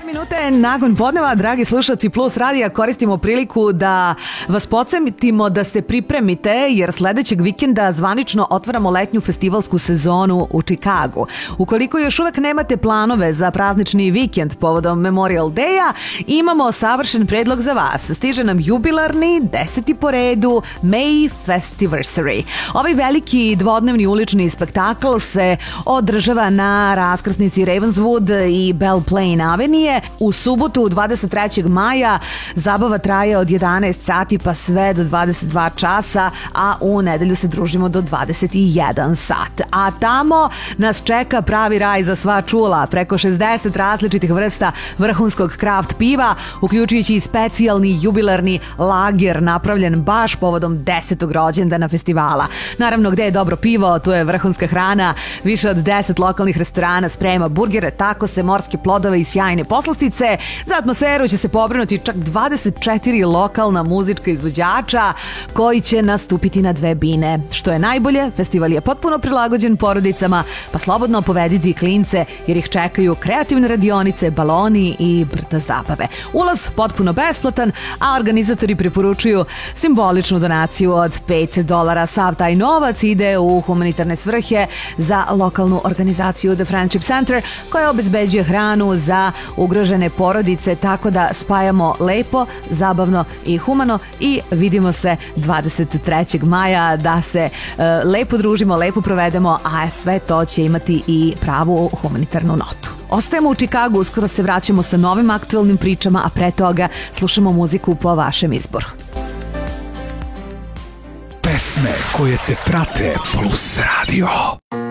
Minute nakon podneva, dragi slušalci Plus radija, koristimo priliku da vas podsjetimo da se pripremite, jer sledećeg vikenda zvanično otvaramo letnju festivalsku sezonu u Čikagu. Ukoliko još uvek nemate planove za praznični vikend povodom Memorial Day-a, imamo savršen predlog za vas. Stiže nam jubilarni, 10. po redu May Festiversary. Ovaj veliki dvodnevni ulični spektakl se održava na raskrsnici Ravenswood i Belle Plaine Avenue. U subotu 23. maja zabava traje od 11 sati pa sve do 22 časa, a u nedelju se družimo do 21 sat. A tamo nas čeka pravi raj za sva čula, preko 60 različitih vrsta vrhunskog kraft piva, uključujući i specijalni jubilarni lager napravljen baš povodom 10. rođendana festivala. Naravno, gde je dobro pivo, tu je vrhunska hrana, više od 10 lokalnih restorana sprema burgere, takose, morske plodove i sjajne poslastice. Za atmosferu će se pobrinuti čak 24 lokalna muzička izvođača koji će nastupiti na dve bine. Što je najbolje, festival je potpuno prilagođen porodicama, pa slobodno povedite i klince jer ih čekaju kreativne radionice, baloni i brda zabave. Ulaz potpuno besplatan, a organizatori preporučuju simboličnu donaciju od $5. Sav taj novac ide u humanitarne svrhe za lokalnu organizaciju The Friendship Center, koja obezbeđuje hranu za ugrožene porodice, tako da spajamo lepo, zabavno i humano i vidimo se 23. maja da se lepo družimo, lepo provedemo, a sve to će imati i pravu humanitarnu notu. Ostajemo u Čikagu, uskoro se vraćamo sa novim aktualnim pričama, a pre toga slušamo muziku po vašem izboru. Pesme koje te prate Plus Radio.